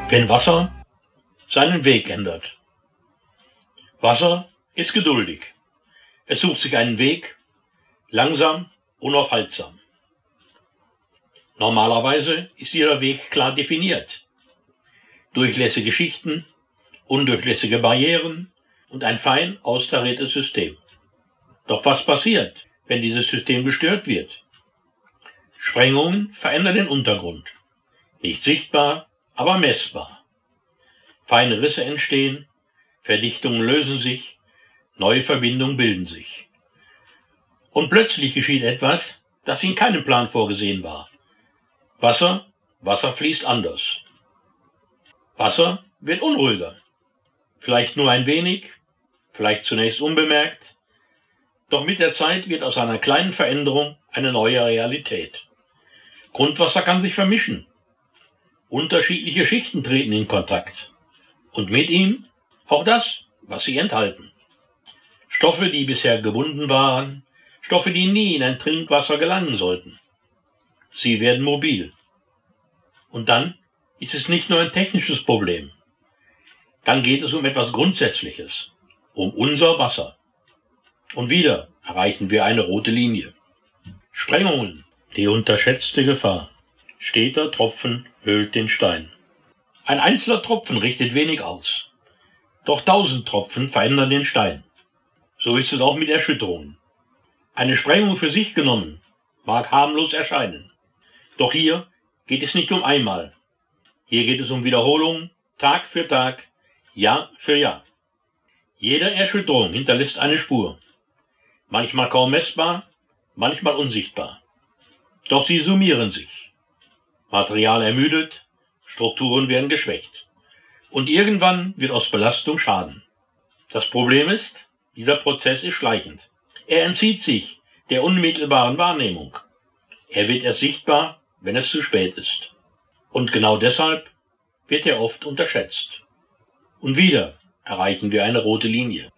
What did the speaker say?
Wenn Wasser seinen Weg ändert. Wasser ist geduldig. Es sucht sich einen Weg, langsam, unaufhaltsam. Normalerweise ist dieser Weg klar definiert. Durchlässige Schichten, undurchlässige Barrieren und ein fein austariertes System. Doch was passiert, wenn dieses System gestört wird? Sprengungen verändern den Untergrund. Nicht sichtbar, aber messbar. Feine Risse entstehen, Verdichtungen lösen sich, neue Verbindungen bilden sich. Und plötzlich geschieht etwas, das in keinem Plan vorgesehen war. Wasser fließt anders. Wasser wird unruhiger. Vielleicht nur ein wenig, vielleicht zunächst unbemerkt. Doch mit der Zeit wird aus einer kleinen Veränderung eine neue Realität. Grundwasser kann sich vermischen. Unterschiedliche Schichten treten in Kontakt. Und mit ihm auch das, was sie enthalten. Stoffe, die bisher gebunden waren, Stoffe, die nie in ein Trinkwasser gelangen sollten. Sie werden mobil. Und dann ist es nicht nur ein technisches Problem. Dann geht es um etwas Grundsätzliches, um unser Wasser. Und wieder erreichen wir eine rote Linie. Sprengungen, die unterschätzte Gefahr. Steter Tropfen höhlt den Stein. Ein einzelner Tropfen richtet wenig aus. Doch 1000 Tropfen verändern den Stein. So ist es auch mit Erschütterungen. Eine Sprengung für sich genommen mag harmlos erscheinen. Doch hier geht es nicht um einmal. Hier geht es um Wiederholungen, Tag für Tag, Jahr für Jahr. Jede Erschütterung hinterlässt eine Spur. Manchmal kaum messbar, manchmal unsichtbar. Doch sie summieren sich. Material ermüdet, Strukturen werden geschwächt. Und irgendwann wird aus Belastung Schaden. Das Problem ist, dieser Prozess ist schleichend. Er entzieht sich der unmittelbaren Wahrnehmung. Er wird erst sichtbar, wenn es zu spät ist. Und genau deshalb wird er oft unterschätzt. Und wieder erreichen wir eine rote Linie.